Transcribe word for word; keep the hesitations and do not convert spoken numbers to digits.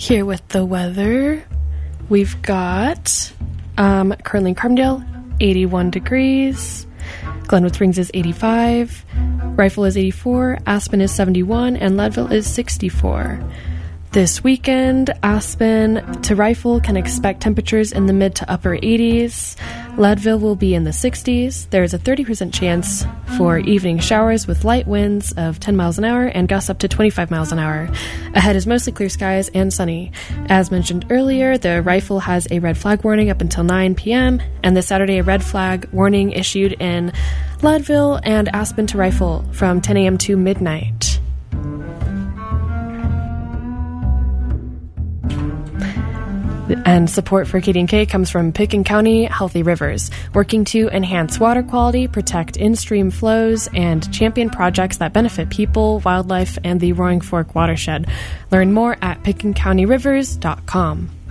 Here with the weather, we've got um, currently in Carbondale, eighty-one degrees. Glenwood Springs is eighty-five. Rifle is eighty-four. Aspen is seventy-one. And Leadville is sixty-four. This weekend, Aspen to Rifle can expect temperatures in the mid to upper eighties. Leadville will be in the sixties. There is a thirty percent chance for evening showers with light winds of ten miles an hour and gusts up to twenty-five miles an hour. Ahead is mostly clear skies and sunny. As mentioned earlier, the Rifle has a red flag warning up until nine p.m. and this Saturday a red flag warning issued in Leadville and Aspen to Rifle from ten a.m. to midnight. And support for K D and K comes from Pitkin County Healthy Rivers, working to enhance water quality, protect in-stream flows, and champion projects that benefit people, wildlife, and the Roaring Fork watershed. Learn more at pitkin county rivers dot com.